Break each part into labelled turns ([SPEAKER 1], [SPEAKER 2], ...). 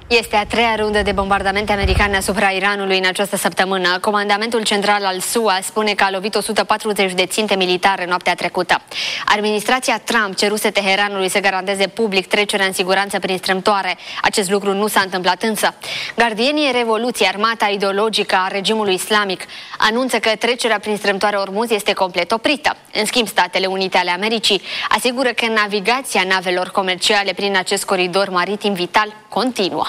[SPEAKER 1] Este a treia rundă de bombardamente americane asupra Iranului în această săptămână. Comandamentul central al SUA spune că a lovit 140 de ținte militare noaptea trecută. Administrația Trump ceruse Teheranului să garanteze public trecerea în siguranță prin strâmtoare. Acest lucru nu s-a întâmplat însă. Gardienii Revoluției, armata ideologică a regimului islamic, anunță că trecerea prin strâmtoare Ormuz este complet oprită. În schimb, Statele Unite ale Americii asigură că navigația navelor comerciale prin acest coridor maritim vital continuă.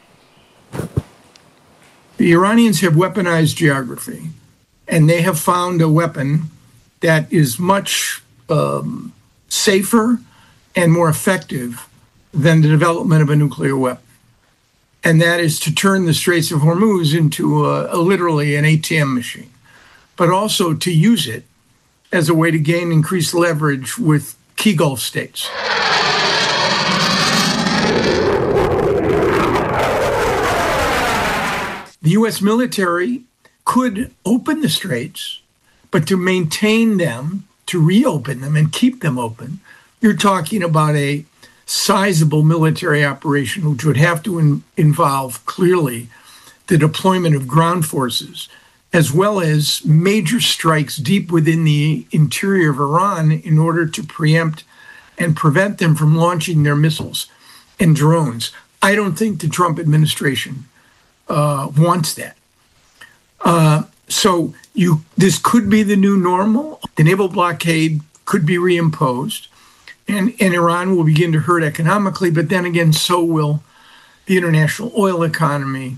[SPEAKER 2] The Iranians have weaponized geography, and they have found a weapon that is much safer and more effective than the development of a nuclear weapon. And that is to turn the Straits of Hormuz into literally an ATM machine, but also to use it as a way to gain increased leverage with key Gulf states. The U.S. military could open the straits, but to maintain them, to reopen them and keep them open, you're talking about a sizable military operation, which would have to involve clearly the deployment of ground forces, as well as major strikes deep within the interior of Iran in order to preempt and prevent them from launching their missiles and drones. I don't think the Trump administration wants that. So this could be the new normal. The naval blockade could be reimposed, and Iran will begin to hurt economically, but then again, so will the international oil economy.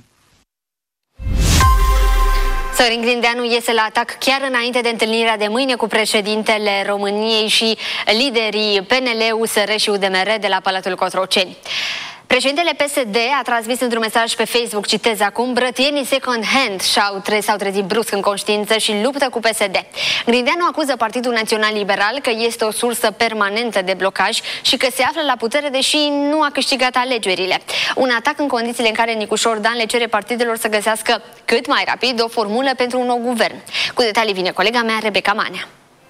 [SPEAKER 1] Sorin Grindeanu iese la atac chiar înainte de întâlnirea de mâine cu președintele României și liderii PNL, USR și UDMR de la Palatul Cotroceni. Președintele PSD a transmis într-un mesaj pe Facebook, citez acum: brătienii second hand s-au trezit brusc în conștiință și luptă cu PSD. Grindeanu acuză Partidul Național Liberal că este o sursă permanentă de blocaj și că se află la putere deși nu a câștigat alegerile. Un atac în condițiile în care Nicușor Dan le cere partidelor să găsească cât mai rapid o formulă pentru un nou guvern. Cu detalii vine colega mea, Rebecca Manea.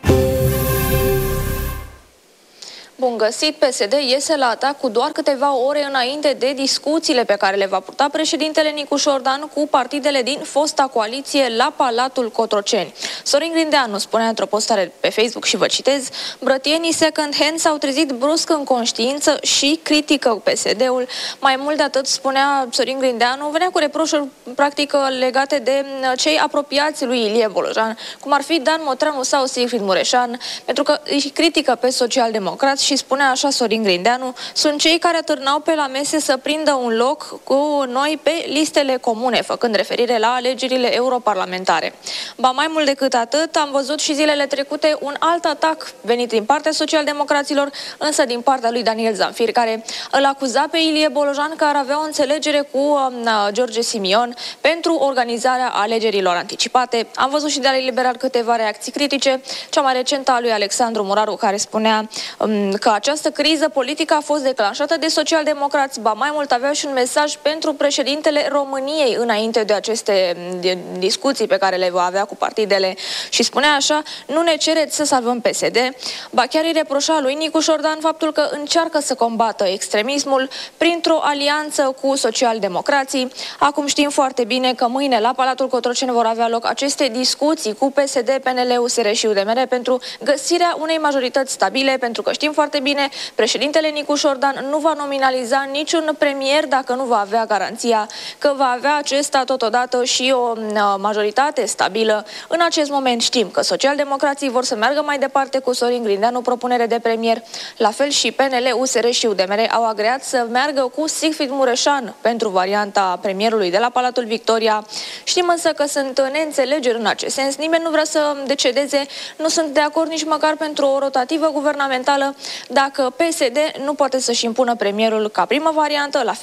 [SPEAKER 3] Bun găsit, PSD iese la atac cu doar câteva ore înainte de discuțiile pe care le va purta președintele Nicușor Dan cu partidele din fosta coaliție la Palatul Cotroceni. Sorin Grindeanu spunea într-o postare pe Facebook și vă citez: brătienii second hand s-au trezit brusc în conștiință și critică PSD-ul. Mai mult de atât, spunea Sorin Grindeanu, venea cu reproșuri practic legate de cei apropiați lui Ilie Bolojan, cum ar fi Dan Motreanu sau Sigfrid Mureșan, pentru că îi critică pe socialdemocrați. Și spunea așa Sorin Grindeanu: sunt cei care atârnau pe la mese să prindă un loc cu noi pe listele comune, făcând referire la alegerile europarlamentare. Ba mai mult decât atât, am văzut și zilele trecute un alt atac venit din partea socialdemocraților, însă din partea lui Daniel Zamfir, care îl acuza pe Ilie Bolojan că ar avea o înțelegere cu George Simion pentru organizarea alegerilor anticipate. Am văzut și de la Liberal câteva reacții critice, cea mai recentă a lui Alexandru Moraru, care spunea că această criză politică a fost declanșată de socialdemocrați. Ba mai mult, avea și un mesaj pentru președintele României înainte de aceste discuții pe care le va avea cu partidele și spunea așa: nu ne cereți să salvăm PSD. Ba chiar îi reproșa lui Nicușor Dan faptul că încearcă să combată extremismul printr-o alianță cu socialdemocrații. Acum știm foarte bine că mâine la Palatul Cotroceni vor avea loc aceste discuții cu PSD, PNL, USR și UDMR pentru găsirea unei majorități stabile, pentru că știm foarte bine, președintele Nicușor Dan nu va nominaliza niciun premier dacă nu va avea garanția că va avea acesta totodată și o majoritate stabilă. În acest moment știm că socialdemocrații vor să meargă mai departe cu Sorin Grindeanu, propunere de premier. La fel și PNL, USR și UDMR au agreat să meargă cu Sigfrid Mureșan pentru varianta premierului de la Palatul Victoria. Știm însă că sunt neînțelegeri în acest sens. Nimeni nu vrea să decedeze, nu sunt de acord nici măcar pentru o rotativă guvernamentală dacă PSD nu poate să-și impună premierul ca primă variantă, la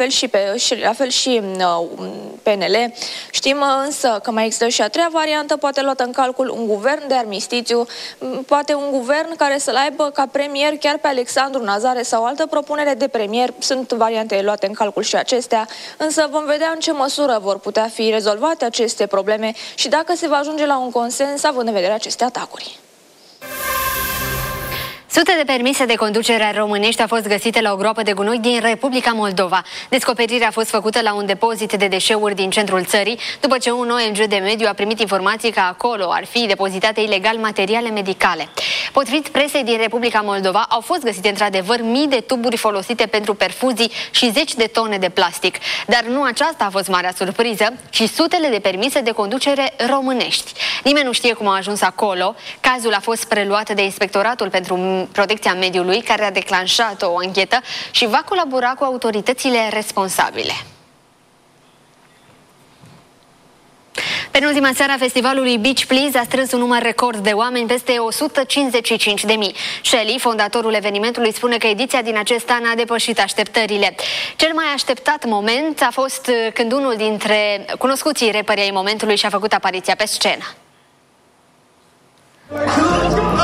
[SPEAKER 3] fel și PNL. Știm însă că mai există și a treia variantă, poate luată în calcul un guvern de armistițiu, poate un guvern care să-l aibă ca premier chiar pe Alexandru Nazare sau altă propunere de premier. Sunt variante luate în calcul și acestea, însă vom vedea în ce măsură vor putea fi rezolvate aceste probleme și dacă se va ajunge la un consens având în vedere aceste atacuri.
[SPEAKER 1] Sute de permise de conducere românești au fost găsite la o groapă de gunoi din Republica Moldova. Descoperirea a fost făcută la un depozit de deșeuri din centrul țării, după ce un ONG de mediu a primit informații că acolo ar fi depozitate ilegal materiale medicale. Potrivit presei din Republica Moldova, au fost găsite într-adevăr mii de tuburi folosite pentru perfuzii și zeci de tone de plastic. Dar nu aceasta a fost marea surpriză, ci sutele de permise de conducere românești. Nimeni nu știe cum a ajuns acolo. Cazul a fost preluat de Inspectoratul pentru Protecția Mediului, care a declanșat o anchetă și va colabora cu autoritățile responsabile. Penultima seară a festivalului Beach Please a strâns un număr record de oameni, peste 155.000. Shelley, fondatorul evenimentului, spune că ediția din acest an a depășit așteptările. Cel mai așteptat moment a fost când unul dintre cunoscuții reperi ai momentului și-a făcut apariția pe scenă.